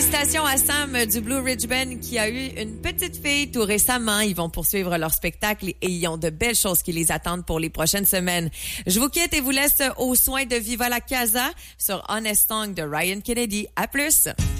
Félicitations à Sam du Blue Ridge Band qui a eu une petite fille tout récemment. Ils vont poursuivre leur spectacle et ils ont de belles choses qui les attendent pour les prochaines semaines. Je vous quitte et vous laisse aux soins de Viva la Casa sur Honest Song de Ryan Kennedy. À plus!